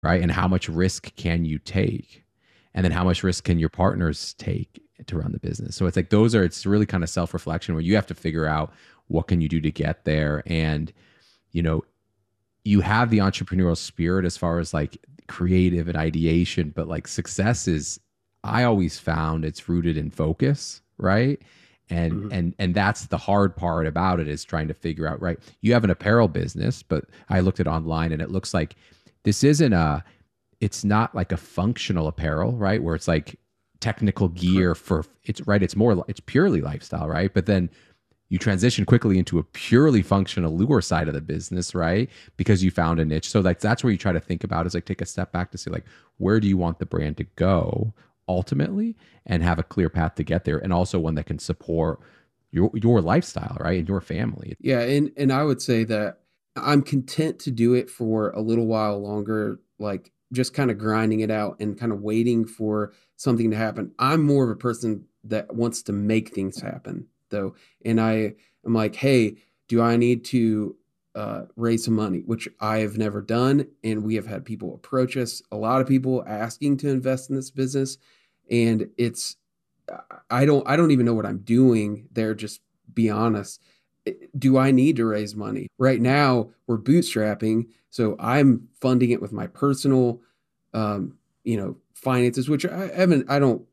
right? And how much risk can you take? And then how much risk can your partners take to run the business? So it's like it's really kind of self-reflection where you have to figure out what can you do to get there. And, you know, you have the entrepreneurial spirit as far as like creative and ideation, but like success is, I always found it's rooted in focus, right? And Mhm. and that's the hard part about it, is trying to figure out, right? You have an apparel business, but I looked at online and it looks like this isn't a it's not like a functional apparel, right? Where it's like technical gear Correct. for it's right. It's purely lifestyle, right? But then you transition quickly into a purely functional lure side of the business, right? Because you found a niche. So like that's where you try to think about is like take a step back to say like where do you want the brand to go ultimately, and have a clear path to get there, and also one that can support your lifestyle, right? And your family. Yeah, and I would say that I'm content to do it for a little while longer, like just kind of grinding it out and kind of waiting for something to happen. I'm more of a person that wants to make things happen, though. And am like, hey, do I need to raise some money, which I have never done. And we have had people approach us, a lot of people asking to invest in this business. And I don't even know what I'm doing there, just be honest. Do I need to raise money? Right now, we're bootstrapping, so I'm funding it with my personal, finances, which I haven't. I don't.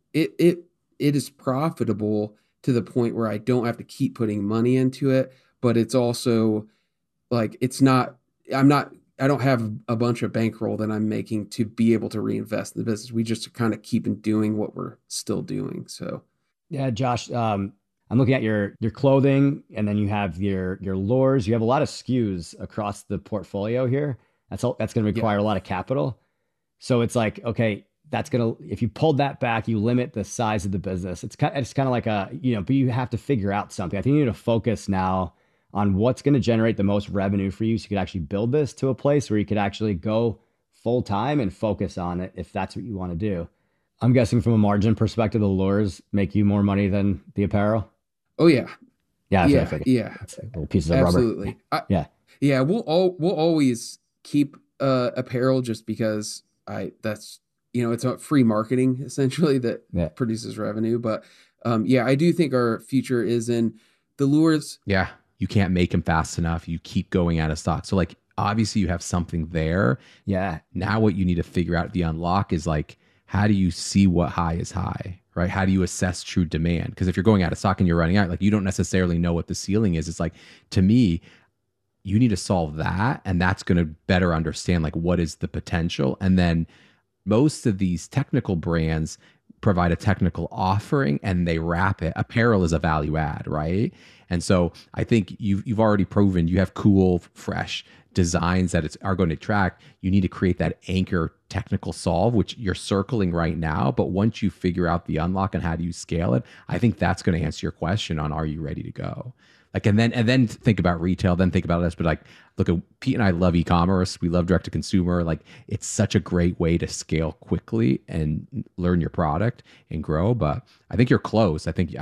It is profitable to the point where I don't have to keep putting money into it, but it's also like it's not. I'm not. I don't have a bunch of bankroll that I'm making to be able to reinvest in the business. We just kind of keep doing what we're still doing. So Yeah, Josh, I'm looking at your clothing, and then you have your lures. You have a lot of SKUs across the portfolio here. That's going to yeah. require a lot of capital. So it's like, okay, that's gonna if you pulled that back, you limit the size of the business. It's kind of like but you have to figure out something. I think you need to focus now on what's going to generate the most revenue for you, so you could actually build this to a place where you could actually go full time and focus on it if that's what you want to do. I'm guessing from a margin perspective, the lures make you more money than the apparel. Oh yeah. Yeah, that's what I Yeah. figured. Yeah. It's like little pieces of rubber. Absolutely. Yeah. Yeah, we'll always keep apparel just because I that's it's a free marketing essentially that Yeah. produces revenue. But yeah, I do think our future is in the lures. Yeah, you can't make them fast enough. You keep going out of stock. So like obviously you have something there. Yeah. Now what you need to figure out, the unlock, is like how do you see what high is high, right? How do you assess true demand? Because if you're going out of stock and you're running out, like you don't necessarily know what the ceiling is. It's like, to me, you need to solve that, and that's going to better understand like what is the potential. And then most of these technical brands provide a technical offering and they wrap it. Apparel is a value add, right? And so I think you've already proven you have cool, fresh designs that are going to attract. You need to create that anchor technical solve, which you're circling right now. But once you figure out the unlock and how do you scale it, I think that's going to answer your question on are you ready to go? Like, and then think about retail, then think about this. But like, look, at Pete and I love e-commerce. We love direct to consumer. Like, it's such a great way to scale quickly and learn your product and grow. But I think you're close. I think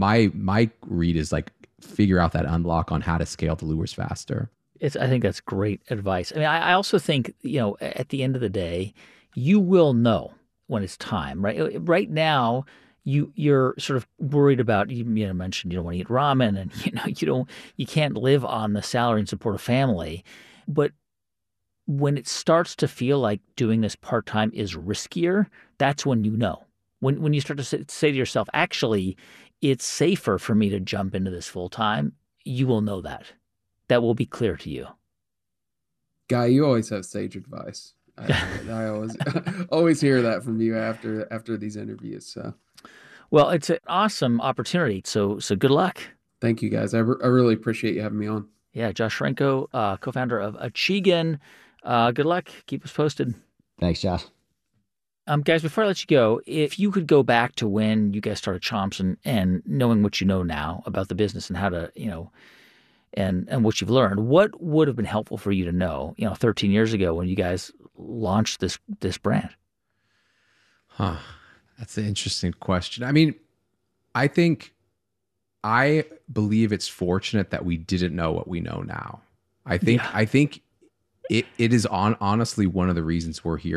my read is like figure out that unlock on how to scale the lures faster. I think that's great advice. I mean, I also think, at the end of the day, you will know when it's time, right? Right now, you're sort of worried about, mentioned you don't want to eat ramen, and you can't live on the salary and support a family. But when it starts to feel like doing this part-time is riskier, that's when you know. When you start to say to yourself, actually, it's safer for me to jump into this full time, you will know that. That will be clear to you. Guy, you always have sage advice. I always always hear that from you after these interviews. So Well, it's an awesome opportunity. So good luck. thank you guys. I really appreciate you having me on. Yeah, Josh Renko, co-founder of Achigan. Good luck. Keep us posted. Thanks, Josh. Guys, before I let you go, if you could go back to when you guys started Chomps and knowing what you know now about the business and how to, and what you've learned, what would have been helpful for you to know, 13 years ago when you guys launched this brand? Huh. That's an interesting question. I mean, I think I believe it's fortunate that we didn't know what we know now. I think Yeah. I think it is honestly one of the reasons we're here